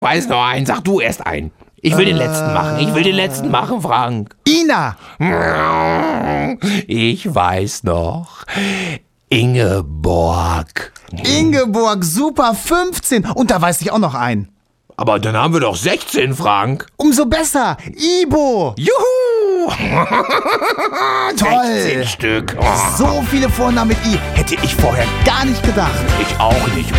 Weiß noch einen, sag du erst einen. Ich will den letzten machen, Frank. Ina. Ich weiß noch. Ingeborg. Ingeborg, super, 15. Und da weiß ich auch noch einen. Aber dann haben wir doch 16, Frank. Umso besser. Ibo. Juhu! Toll. 16 Stück. So viele Vornamen mit I hätte ich vorher gar nicht gedacht. Ich auch nicht.